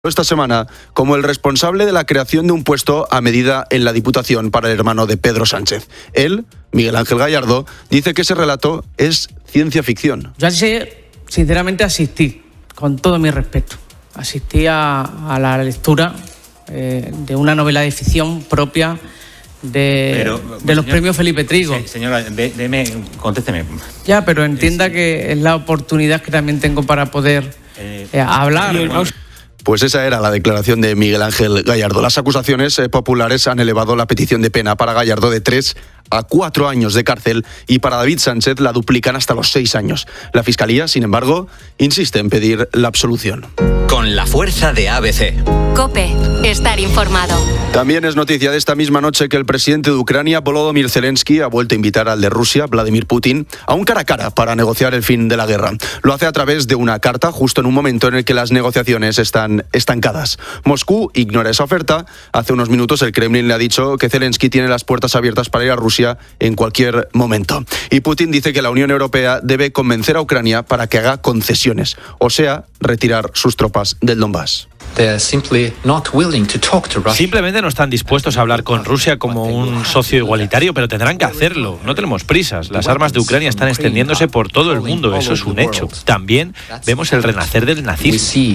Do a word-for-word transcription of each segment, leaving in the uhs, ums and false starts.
esta semana como el responsable de la creación de un puesto a medida en la Diputación para el hermano de Pedro Sánchez. Él, Miguel Ángel Gallardo, dice que ese relato es ciencia ficción. Yo ayer, sinceramente, asistí, con todo mi respeto, asistí a, a la lectura eh, de una novela de ficción propia de, pero, de los señor, premios Felipe Trigo. Sí, señora, de, deme, contésteme. Ya, pero entienda sí. que es la oportunidad que también tengo para poder eh, eh, hablar. Pues esa era la declaración de Miguel Ángel Gallardo. Las acusaciones eh, populares han elevado la petición de pena para Gallardo de tres a cuatro años de cárcel y para David Sánchez la duplican hasta los seis años. La Fiscalía, sin embargo, insiste en pedir la absolución. Con la fuerza de A B C. COPE. Estar informado. También es noticia de esta misma noche que el presidente de Ucrania, Volodymyr Zelensky, ha vuelto a invitar al de Rusia, Vladimir Putin, a un cara a cara para negociar el fin de la guerra. Lo hace a través de una carta justo en un momento en el que las negociaciones están estancadas. Moscú ignora esa oferta. Hace unos minutos el Kremlin le ha dicho que Zelensky tiene las puertas abiertas para ir a Rusia en cualquier momento. Y Putin dice que la Unión Europea debe convencer a Ucrania para que haga concesiones, o sea, retirar sus tropas del Donbass. Simplemente no están dispuestos a hablar con Rusia como un socio igualitario, pero tendrán que hacerlo. No tenemos prisas. Las armas de Ucrania están extendiéndose por todo el mundo. Eso es un hecho. También vemos el renacer del nazismo.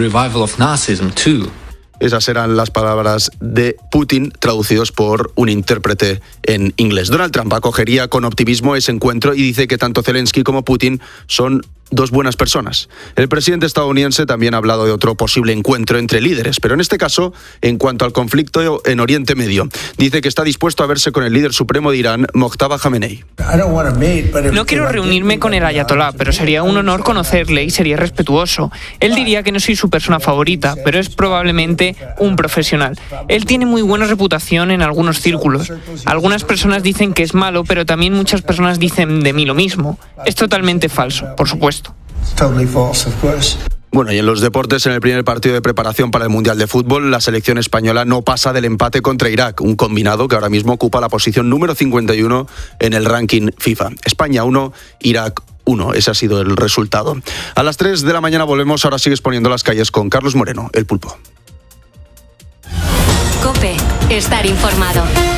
Esas eran las palabras de Putin traducidos por un intérprete en inglés. Donald Trump acogería con optimismo ese encuentro y dice que tanto Zelensky como Putin son dos buenas personas. El presidente estadounidense también ha hablado de otro posible encuentro entre líderes, pero en este caso, en cuanto al conflicto en Oriente Medio, dice que está dispuesto a verse con el líder supremo de Irán, Mojtaba Khamenei. No quiero reunirme con el ayatolá, pero sería un honor conocerle y sería respetuoso. Él diría que no soy su persona favorita, pero es probablemente un profesional. Él tiene muy buena reputación en algunos círculos. Algunas personas dicen que es malo, pero también muchas personas dicen de mí lo mismo. Es totalmente falso, por supuesto. Bueno, y en los deportes, en el primer partido de preparación para el Mundial de Fútbol, la selección española no pasa del empate contra Irak, un combinado que ahora mismo ocupa la posición número cincuenta y uno en el ranking FIFA. España uno, Irak uno, ese ha sido el resultado. A las tres de la mañana volvemos, ahora sigues poniendo las calles con Carlos Moreno, el Pulpo. COPE. Estar informado.